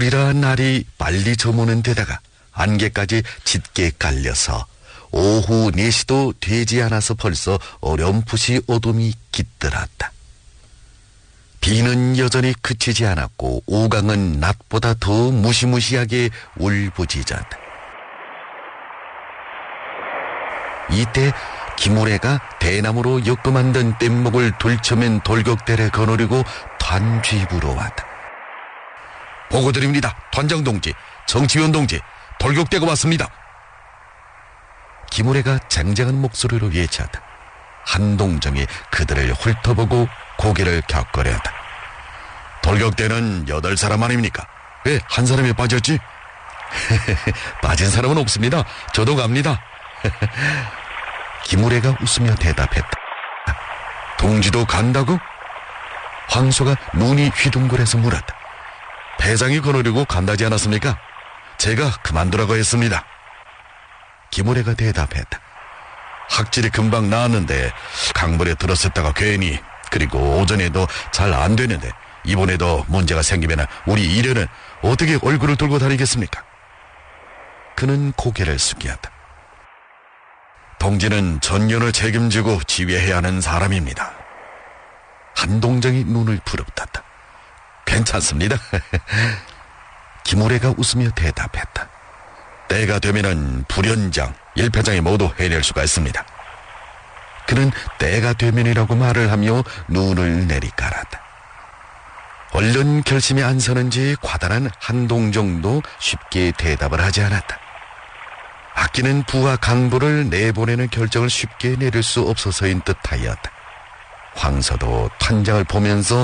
겨울이라 날이 빨리 저무는 데다가 안개까지 짙게 깔려서 오후 4시도 되지 않아서 벌써 어렴풋이 어둠이 깃들었다. 비는 여전히 그치지 않았고 오강은 낮보다 더 무시무시하게 울부짖었다. 이때 김우래가 대나무로 엮어 만든 뗏목을 들쳐맨 돌격대를 거느리고团집으로 왔다. 보고드립니다.团장 동지, 정치위원 동지, 돌격대가 왔습니다. 김우래가 쟁쟁한 목소리로 외쳤다. 한동정이 그들을 훑어보고 고개를 격거렸다. 돌격대는 8사람 아닙니까? 왜 한 사람이 빠졌지? 빠진 사람은 없습니다. 저도 갑니다. 김우래가 웃으며 대답했다. 동지도 간다고? 황소가 눈이 휘둥그레서 물었다. 배장이 거느리고 간다지 않았습니까? 제가 그만두라고 했습니다. 김우래가 대답했다. 학질이 금방 나았는데 강물에 들었었다가 괜히, 그리고 오전에도 잘 안 되는데 이번에도 문제가 생기면 우리 일회는 어떻게 얼굴을 들고 다니겠습니까? 그는 고개를 숙였다. 동지는 전연을 책임지고 지휘해야 하는 사람입니다. 한동정이 눈을 부릅떴다. 괜찮습니다. 김우래가 웃으며 대답했다. 때가 되면은 불연장, 일패장이 모두 해낼 수가 있습니다. 그는 때가 되면이라고 말을 하며 눈을 내리깔았다. 얼른 결심이 안 서는지 과단한 한동정도 쉽게 대답을 하지 않았다. 아끼는 부하 간부를 내보내는 결정을 쉽게 내릴 수 없어서인 듯하였다. 황서도团장을 보면서